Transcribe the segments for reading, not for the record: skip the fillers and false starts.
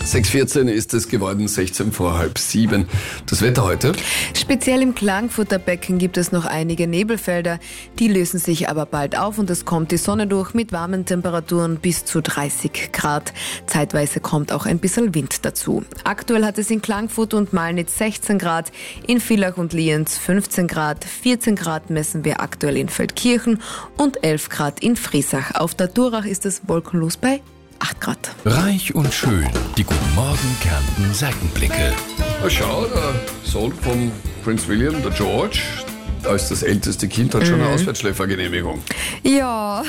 6:14 ist es geworden, 16 vor halb 7. Das Wetter heute? Speziell im Klagenfurter Becken gibt es noch einige Nebelfelder. Die lösen sich aber bald auf und es kommt die Sonne durch mit warmen Temperaturen bis zu 30 Grad. Zeitweise kommt auch ein bisschen Wind dazu. Aktuell hat es in Klagenfurt und Malnitz 16 Grad, in Villach und Lienz 15 Grad, 14 Grad messen wir aktuell in Feldkirchen und 11 Grad in Friesach. Auf der Durach ist es wolkenlos bei 8 Grad. Reich und schön, die Guten Morgen Kärnten Seitenblicke. Na schau, der Sohn von Prince William, der George, als das älteste Kind, hat schon eine Auswärtsschläfergenehmigung. Ja,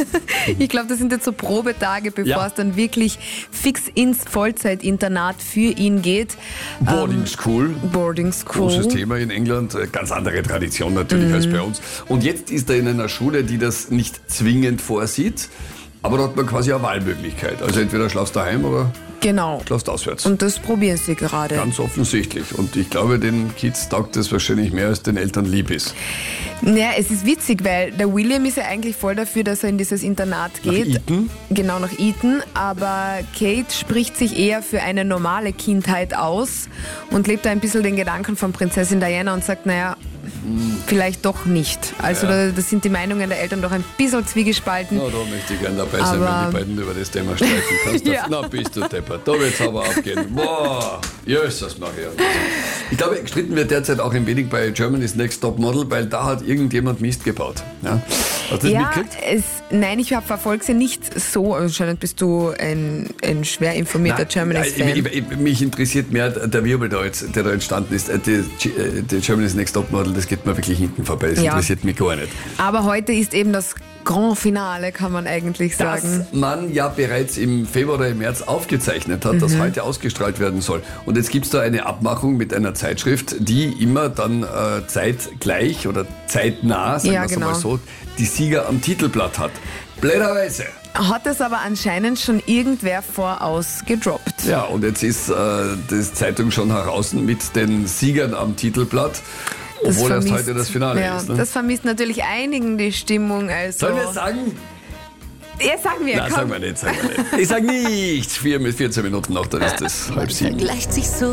ich glaube, das sind jetzt so Probetage, bevor es dann wirklich fix ins Vollzeitinternat für ihn geht. Boarding School. Boarding School. Großes Thema in England, ganz andere Tradition natürlich als bei uns. Und jetzt ist er in einer Schule, die das nicht zwingend vorsieht, aber da hat man quasi eine Wahlmöglichkeit. Also entweder schlafst du daheim oder Genau. schlafst dauswärts. Und das probieren sie gerade. Ganz offensichtlich. Und ich glaube, den Kids taugt das wahrscheinlich mehr, als den Eltern lieb ist. Naja, es ist witzig, weil der William ist ja eigentlich voll dafür, dass er in dieses Internat geht. Nach Eton? Genau, nach Eton. Aber Kate spricht sich eher für eine normale Kindheit aus und lebt da ein bisschen den Gedanken von Prinzessin Diana und sagt, naja, vielleicht doch nicht. Also da sind die Meinungen der Eltern doch ein bisschen zwiegespalten. Na, da möchte ich gerne dabei sein, wenn die beiden über das Thema streiten kannst. Ja. Na, bist du deppert. Da wird's aber aufgehen. Boah, Jesus Maria. Ich glaube, gestritten wird derzeit auch ein wenig bei Germany's Next Top Model, weil da hat irgendjemand Mist gebaut. Ja? Hast du das mitgekriegt? Nein, ich verfolge sie nicht so. Anscheinend bist du ein schwer informierter Germany's-Fan. Mich interessiert mehr der Wirbel, der da entstanden ist. Die Germany's Next Top Model, das geht mir wirklich hinten vorbei. Das interessiert mich gar nicht. Aber heute ist eben das Grand Finale, kann man eigentlich sagen. Das man ja bereits im Februar oder im März aufgezeichnet hat, das heute ausgestrahlt werden soll. Und jetzt gibt es da eine Abmachung mit einer Zeitschrift, die immer dann zeitgleich oder zeitnah, sagen wir es mal so, die Sieger am Titelblatt hat. Blöderweise. Hat es aber anscheinend schon irgendwer voraus gedroppt. Ja, und jetzt ist die Zeitung schon heraus mit den Siegern am Titelblatt. Obwohl erst heute das Finale ist. Ne? Das vermisst natürlich einigen die Stimmung. Also sollen wir es sagen? Ja, sagen wir. Nein, sagen wir nicht. Ich sage nichts. 14 Minuten noch, dann ist es 6:30. Gleicht sich so